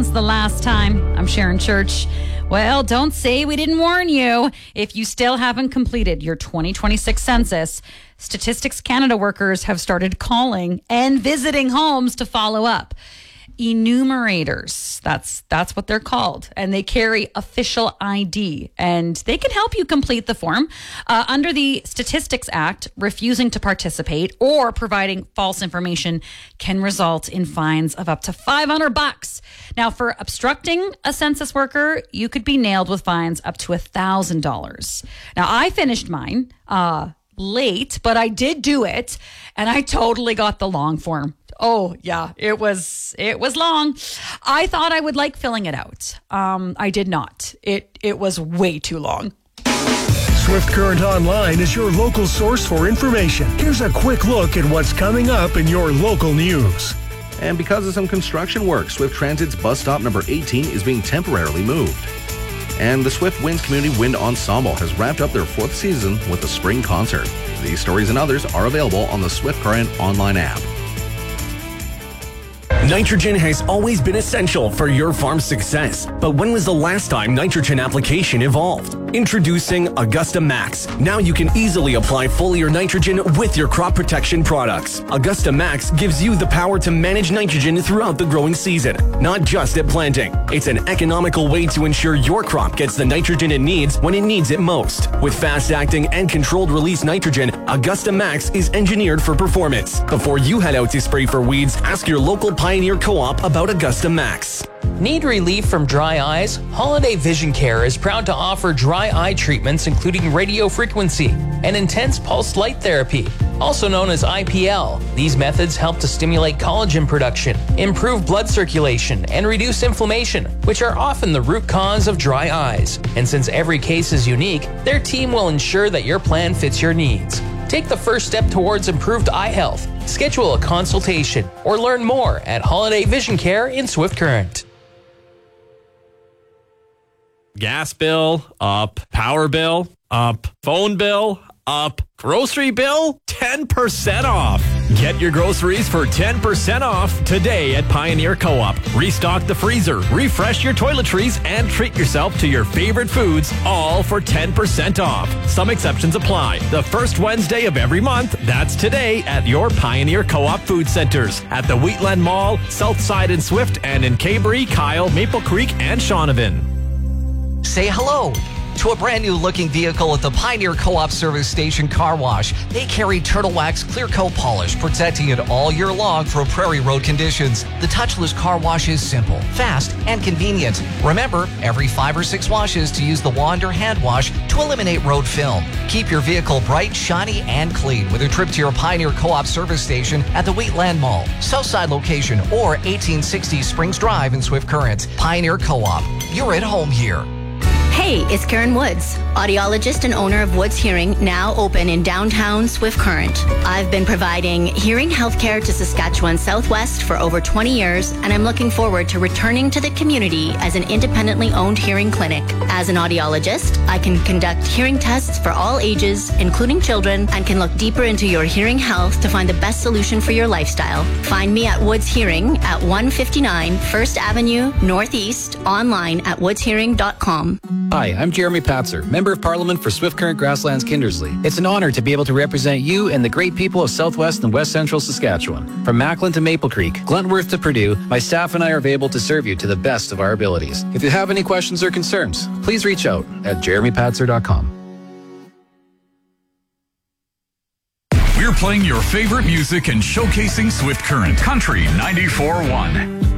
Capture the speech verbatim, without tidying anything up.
When's the last time? I'm Sharon Church. Well, don't say we didn't warn you. If you still haven't completed your twenty twenty-six census, Statistics Canada workers have started calling and visiting homes to follow up. Enumerators, that's that's what they're called, and they carry official I D, and they can help you complete the form. Uh, under the Statistics Act, refusing to participate or providing false information can result in fines of up to five hundred bucks. Now, for obstructing a census worker, you could be nailed with fines up to one thousand dollars. Now, I finished mine uh, late, but I did do it, and I totally got the long form. Oh, yeah, it was it was long. I thought I would like filling it out. Um, I did not. It it was way too long. Swift Current Online is your local source for information. Here's a quick look at what's coming up in your local news. And because of some construction work, Swift Transit's bus stop number eighteen is being temporarily moved. And the Swift Winds Community Wind Ensemble has wrapped up their fourth season with a spring concert. These stories and others are available on the Swift Current Online app. Nitrogen has always been essential for your farm's success. But when was the last time nitrogen application evolved? Introducing Augusta Max. Now you can easily apply foliar nitrogen with your crop protection products. Augusta Max gives you the power to manage nitrogen throughout the growing season, not just at planting. It's an economical way to ensure your crop gets the nitrogen it needs when it needs it most. With fast-acting and controlled release nitrogen, Augusta Max is engineered for performance. Before you head out to spray for weeds, ask your local Pioneer Co-op about Augusta Max. Need relief from dry eyes? Holiday Vision Care is proud to offer dry eye treatments including radio frequency and intense pulsed light therapy, also known as I P L. These methods help to stimulate collagen production, improve blood circulation, and reduce inflammation, which are often the root cause of dry eyes. And since every case is unique, their team will ensure that your plan fits your needs. Take the first step towards improved eye health. Schedule a consultation or learn more at Holiday Vision Care in Swift Current. Gas bill, up. Power bill, up. Phone bill, up. Grocery bill, ten percent off. Get your groceries for ten percent off today at Pioneer Co-op. Restock the freezer, refresh your toiletries, and treat yourself to your favorite foods, all for ten percent off. Some exceptions apply. The first Wednesday of every month, that's today at your Pioneer Co-op food centers at the Wheatland Mall, Southside in Swift, and in Cabory, Kyle, Maple Creek, and Shaunavon. Say hello to a brand new looking vehicle at the Pioneer Co-op Service Station Car Wash. They carry Turtle Wax Clear Coat Polish, protecting it all year long for prairie road conditions. The touchless car wash is simple, fast, and convenient. Remember, every five or six washes to use the wand or hand wash to eliminate road film. Keep your vehicle bright, shiny, and clean with a trip to your Pioneer Co-op Service Station at the Wheatland Mall, Southside location, or eighteen sixty Springs Drive in Swift Current. Pioneer Co-op. You're at home here. Hey, it's Karen Woods, audiologist and owner of Woods Hearing, now open in downtown Swift Current. I've been providing hearing healthcare to Saskatchewan Southwest for over twenty years, and I'm looking forward to returning to the community as an independently owned hearing clinic. As an audiologist, I can conduct hearing tests for all ages, including children, and can look deeper into your hearing health to find the best solution for your lifestyle. Find me at Woods Hearing at one fifty-nine First Avenue Northeast, online at woods hearing dot com. Hi, I'm Jeremy Patzer, Member of Parliament for Swift Current Grasslands Kindersley. It's an honor to be able to represent you and the great people of Southwest and West Central Saskatchewan. From Macklin to Maple Creek, Gluntworth to Purdue, my staff and I are available to serve you to the best of our abilities. If you have any questions or concerns, please reach out at jeremy patzer dot com. We're playing your favorite music and showcasing Swift Current Country ninety-four point one.